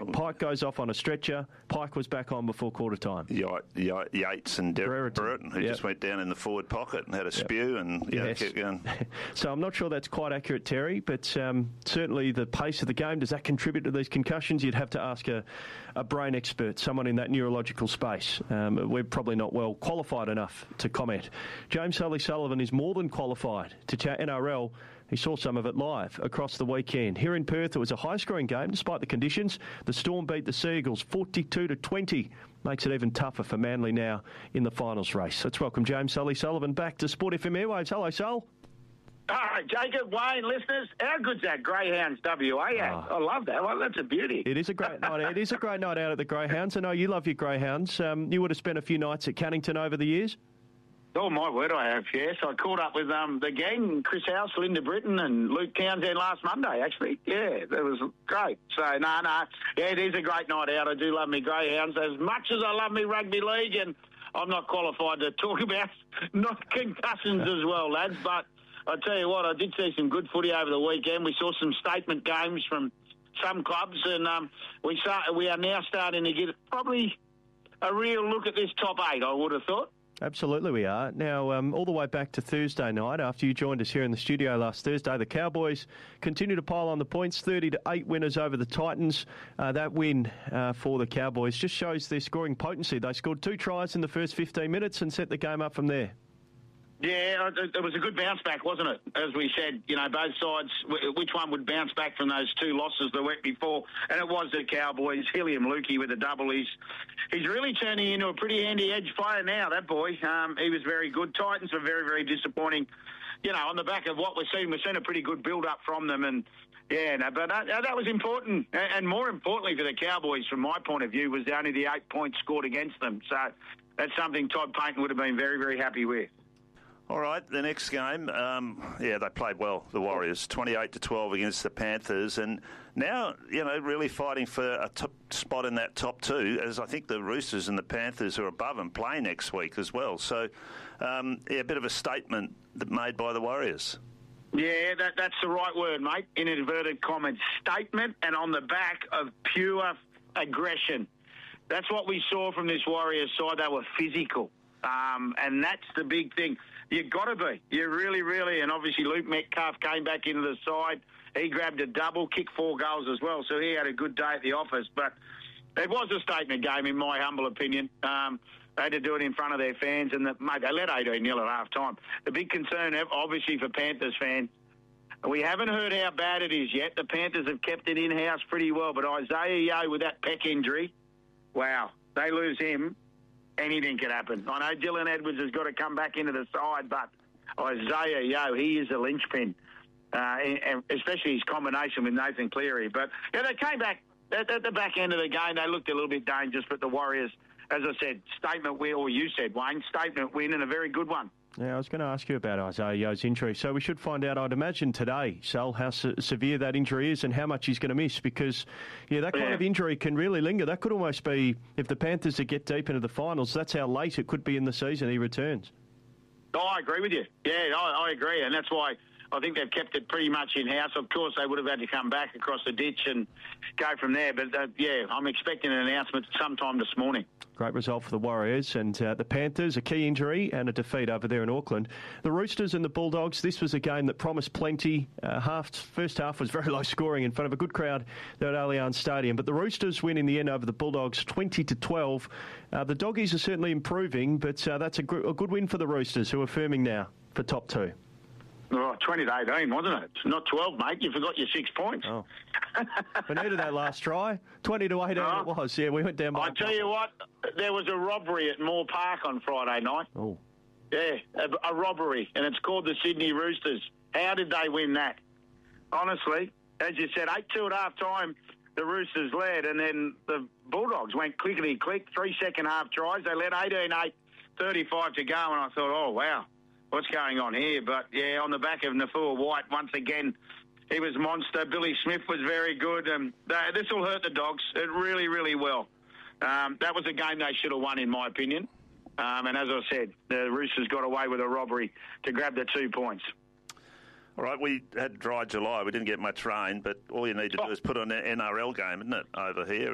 Pike goes off on a stretcher. Pike was back on before quarter time. Yates and Derek Brereton, who just went down in the forward pocket and had a spew and kept going. So I'm not sure that's quite accurate, Terry, but certainly the pace of the game, does that contribute to these concussions? You'd have to ask a brain expert, someone in that neurological space. We're probably not well qualified enough to comment. James Sullivan is more than qualified to chat NRL. He saw some of it live across the weekend. Here in Perth, it was a high-scoring game despite the conditions. The Storm beat the Seagulls 42-20. Makes it even tougher for Manly now in the finals race. Let's welcome James Sullivan back to Sport FM Airwaves. Hello, Sul. All right, Jacob, Wayne, listeners, how good's that Greyhounds WA act? I love that. Well, that's a beauty. It is a great night. It is a great night out at the Greyhounds. I know you love your Greyhounds. You would have spent a few nights at Cannington over the years. Oh, my word, I have, yes. I caught up with the gang, Chris House, Linda Britton and Luke Townsend last Monday, actually. Yeah, that was great. So, yeah, it is a great night out. I do love me Greyhounds as much as I love me rugby league, and I'm not qualified to talk about not concussions as well, lads, but I tell you what, I did see some good footy over the weekend. We saw some statement games from some clubs, and we are now starting to get probably a real look at this top 8, I would have thought. Absolutely we are. Now, all the way back to Thursday night, after you joined us here in the studio last Thursday, the Cowboys continue to pile on the points, 30-8 winners over the Titans. That win for the Cowboys just shows their scoring potency. They scored 2 tries in the first 15 minutes and set the game up from there. Yeah, it was a good bounce back, wasn't it? As we said, both sides, which one would bounce back from those 2 losses the week before? And it was the Cowboys. Hilliam Lukey with a double. He's really turning into a pretty handy edge player now, that boy. He was very good. Titans were very, very disappointing. On the back of what we've seen a pretty good build-up from them. And, but that was important. And more importantly for the Cowboys, from my point of view, was only the 8 points scored against them. So that's something Todd Payten would have been very, very happy with. All right, the next game, they played well, the Warriors, 28-12 against the Panthers, and now, really fighting for a top spot in that top 2, as I think the Roosters and the Panthers are above and play next week as well. So, a bit of a statement made by the Warriors. Yeah, that's the right word, mate, in inverted commas. Statement, and on the back of pure aggression. That's what we saw from this Warriors side. They were physical, and that's the big thing. You've got to be. You really, really, and obviously Luke Metcalf came back into the side. He grabbed a double, kicked 4 goals as well, so he had a good day at the office. But it was a statement game, in my humble opinion. They had to do it in front of their fans, and they led 18-0 at half-time. The big concern, obviously, for Panthers fans, we haven't heard how bad it is yet. The Panthers have kept it in-house pretty well, but Isaiah Yeo with that pec injury, wow, they lose him. Anything could happen. I know Dylan Edwards has got to come back into the side, but Isaiah Yeo, he is a linchpin, and especially his combination with Nathan Cleary. But they came back at the back end of the game. They looked a little bit dangerous, but the Warriors, as I said, statement win, or you said, Wayne, statement win, and a very good one. Yeah, I was going to ask you about Isaiah Yeo's injury. So we should find out, I'd imagine today, Sal, how severe that injury is and how much he's going to miss, because that kind of injury can really linger. That could almost be, if the Panthers get deep into the finals, that's how late it could be in the season he returns. Oh, I agree with you. Yeah, I agree, and that's why I think they've kept it pretty much in-house. Of course, they would have had to come back across the ditch and go from there. But, I'm expecting an announcement sometime this morning. Great result for the Warriors, and the Panthers, a key injury and a defeat over there in Auckland. The Roosters and the Bulldogs, this was a game that promised plenty. First half was very low scoring in front of a good crowd there at Allianz Stadium. But the Roosters win in the end over the Bulldogs 20-12. The Doggies are certainly improving, but that's a good win for the Roosters, who are firming now for top 2. Oh, 20-18, wasn't it? Not 12, mate. You forgot your 6 points. Oh. We needed that last try. 20-18 it was. Yeah, we went down by... I tell you what, there was a robbery at Moore Park on Friday night. Oh. Yeah, a robbery, and it's called the Sydney Roosters. How did they win that? Honestly, as you said, 8-2 at half-time, the Roosters led, and then the Bulldogs went clickety-click, 3 second-half tries. They led 18-8, 35 to go, and I thought, oh, wow. What's going on here? But, on the back of Nafua White, once again, he was monster. Billy Smith was very good. This will hurt the Dogs. It really, really will. That was a game they should have won, in my opinion. And as I said, the Roosters got away with a robbery to grab the 2 points. All right, we had dry July. We didn't get much rain, but all you need to do is put on an NRL game, isn't it, over here?